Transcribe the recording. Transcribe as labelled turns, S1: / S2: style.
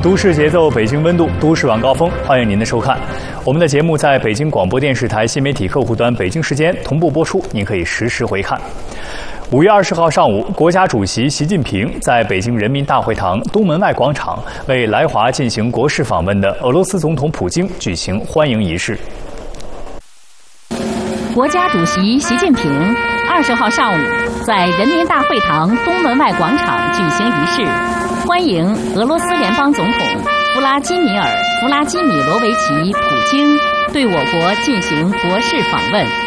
S1: 都市节奏，北京温度，都市晚高峰，欢迎您的收看。我们的节目在北京广播电视台新媒体客户端北京时间同步播出，您可以实时回看。5月20号上午，国家主席习近平在北京人民大会堂东门外广场为来华进行国事访问的俄罗斯总统普京举行欢迎仪式。
S2: 国家主席习近平20号上午在人民大会堂东门外广场举行仪式，欢迎俄罗斯联邦总统弗拉基米罗维奇·普京对我国进行国事访问。